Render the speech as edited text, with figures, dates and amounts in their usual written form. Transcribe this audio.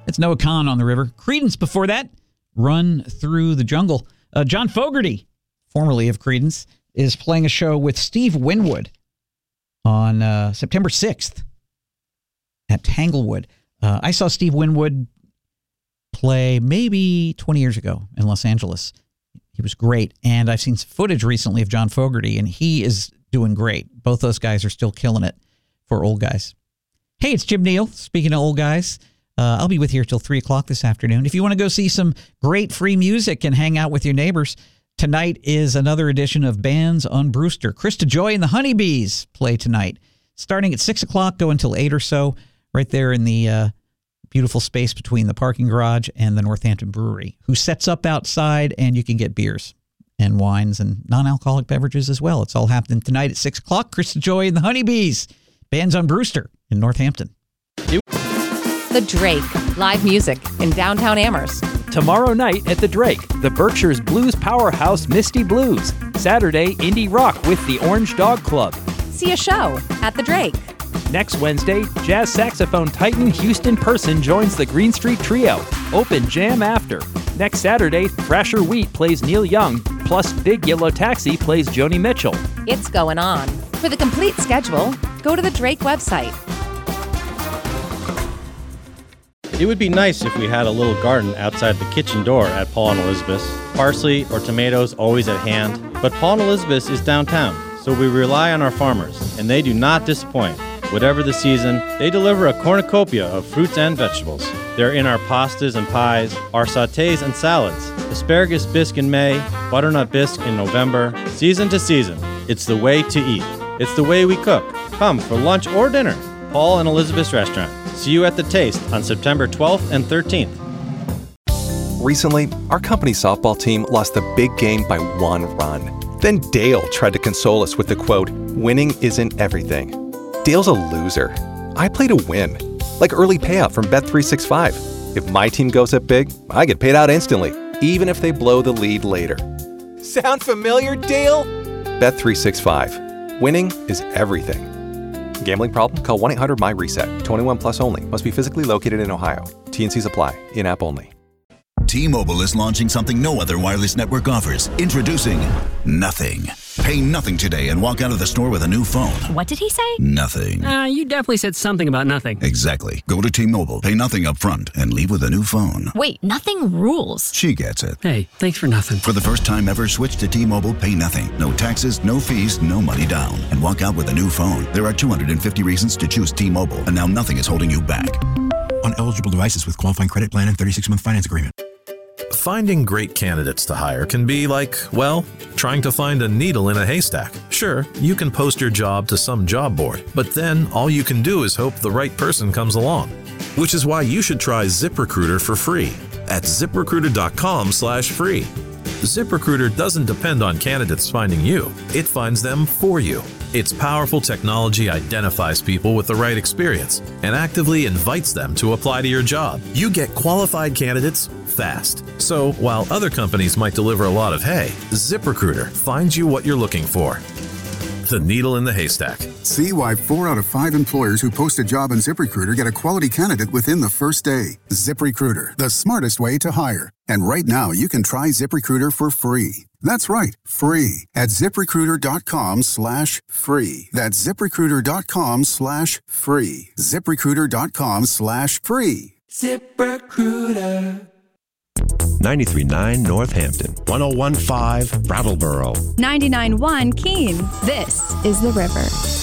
It's Noah Kahan on the river. Creedence before that, Run Through the Jungle. John Fogerty, formerly of Creedence, is playing a show with Steve Winwood on September 6th at Tanglewood. I saw Steve Winwood play maybe 20 years ago in Los Angeles. He was great. And I've seen some footage recently of John Fogerty, and he is doing great. Both those guys are still killing it for old guys. Hey, it's Jim Neal. Speaking of old guys, I'll be with you till 3 o'clock this afternoon. If you want to go see some great free music and hang out with your neighbors, tonight is another edition of Bands on Brewster. Krista Joy and the Honeybees play tonight, starting at 6 o'clock, go until 8 or so, right there in the beautiful space between the parking garage and the Northampton Brewery, who sets up outside, and you can get beers and wines and non-alcoholic beverages as well. It's all happening tonight at 6 o'clock. Krista Joy and the Honeybees, Bands on Brewster in Northampton. The Drake, live music in downtown Amherst. Tomorrow night at the Drake, the Berkshire's blues powerhouse Misty Blues. Saturday, indie rock with the Orange Dog Club. See a show at the Drake. Next Wednesday, jazz saxophone titan Houston Person joins the Green Street Trio. Open jam after. Next Saturday, Thrasher Wheat plays Neil Young, plus Big Yellow Taxi plays Joni Mitchell. It's going on. For the complete schedule, go to the Drake website. It would be nice if we had a little garden outside the kitchen door at Paul and Elizabeth's. Parsley or tomatoes always at hand. But Paul and Elizabeth's is downtown, so we rely on our farmers, and they do not disappoint. Whatever the season, they deliver a cornucopia of fruits and vegetables. They're in our pastas and pies, our sautés and salads, asparagus bisque in May, butternut bisque in November, season to season. It's the way to eat. It's the way we cook. Come for lunch or dinner. Paul and Elizabeth's Restaurant. See you at The Taste on September 12th and 13th. Recently, our company's softball team lost the big game by 1 run. Then Dale tried to console us with the quote, "Winning isn't everything." Dale's a loser. I play to win. Like early payout from Bet365. If my team goes up big, I get paid out instantly, even if they blow the lead later. Sound familiar, Dale? Bet365. Winning is everything. Gambling problem? Call 1-800-MY-RESET. 21 plus only. Must be physically located in Ohio. T&Cs apply. In-app only. T-Mobile is launching something no other wireless network offers. Introducing Nothing. Pay nothing today and walk out of the store with a new phone. What did he say? Nothing. You definitely said something about nothing. Exactly. Go to T-Mobile, pay nothing up front, and leave with a new phone. Wait, nothing rules. She gets it. Hey, thanks for nothing. For the first time ever, switch to T-Mobile, pay nothing. No taxes, no fees, no money down. And walk out with a new phone. There are 250 reasons to choose T-Mobile, and now nothing is holding you back. On eligible devices with qualifying credit plan and 36-month finance agreement. Finding great candidates to hire can be like, well, trying to find a needle in a haystack. Sure, you can post your job to some job board, but then all you can do is hope the right person comes along. Which is why you should try ZipRecruiter for free at ZipRecruiter.com/free. ZipRecruiter doesn't depend on candidates finding you. It finds them for you. Its powerful technology identifies people with the right experience and actively invites them to apply to your job. You get qualified candidates fast. So while other companies might deliver a lot of hay, ZipRecruiter finds you what you're looking for. The needle in the haystack. See why 4 out of 5 employers who post a job on ZipRecruiter get a quality candidate within the first day. ZipRecruiter, the smartest way to hire. And right now, you can try ZipRecruiter for free. That's right, free at ZipRecruiter.com/free. That's ZipRecruiter.com/free. ZipRecruiter.com/free. ZipRecruiter. 93.9 Northampton, 101.5 Brattleboro, 99.1 Keene. This is The River.